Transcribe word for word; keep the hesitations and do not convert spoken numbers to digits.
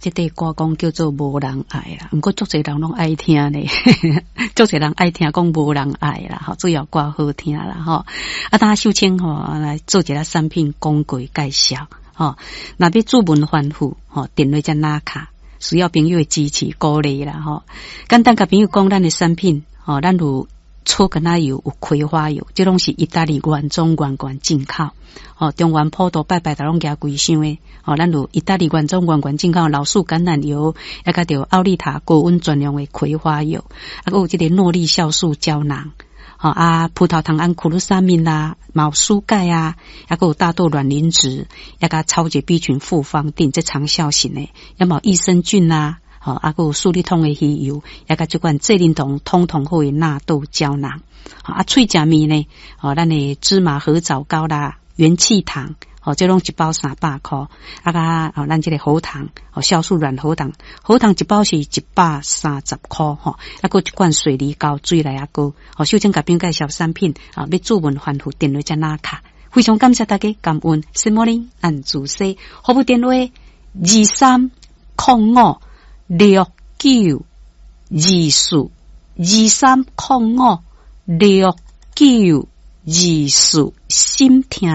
这个歌讲叫做无人爱啦，不过足侪人拢爱听呢，足侪人爱听讲无人爱啦，吼，主要歌好听啦，吼。啊，当秀清吼来做一个产品广告介绍，吼，若要注文反复，吼，电话才拿卡，需要朋友的支持鼓励啦，吼。简单甲朋友讲，咱的产品，吼，咱有草根仔油，有葵花油，这拢是意大利原装原罐进口。哦，中原普渡拜拜都拢加贵箱诶。哦，咱有意大利原装原罐进口老树橄榄油，也甲着奥利塔高温专用诶葵花油，啊，有这个诺丽酵素胶囊。哦啊，葡萄糖胺库鲁沙敏啦，毛苏钙啊，也有大豆卵磷脂，也甲超级 B 群复方定这长效型诶，也冇益生菌啊。好、哦，啊，有树立通的鱼油，也甲这款这灵酮通通好的纳豆胶囊。好、哦、啊，脆食面呢，哦，咱的芝麻合枣糕啦，元气糖，哦，这拢一包三百块。啊甲哦，咱这个喉糖，哦，酵素软喉糖，喉糖一包是一百三十块，吼、哦，啊，个一罐水梨膏，水来啊膏。哦，首先甲朋友介绍产品，啊，要注文反复电话才拿卡。非常感谢大家，感恩。Good morning， 按主 C， 服务电话二三零五。六九二四二三零五六九二四，心听。